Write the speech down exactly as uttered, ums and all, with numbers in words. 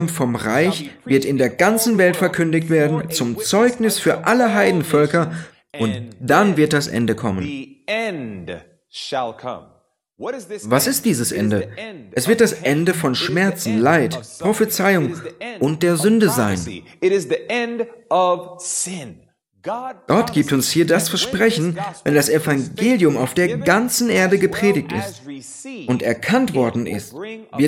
vom Reich wird in der ganzen Welt verkündigt werden, zum Zeugnis für alle Heidenvölker, und dann wird das Ende kommen. Was ist dieses Ende? Es wird das Ende von Schmerzen, Leid, Prophezeiung und der Sünde sein. Gott gibt uns hier das Versprechen, wenn das Evangelium auf der ganzen Erde gepredigt ist und erkannt worden ist, wird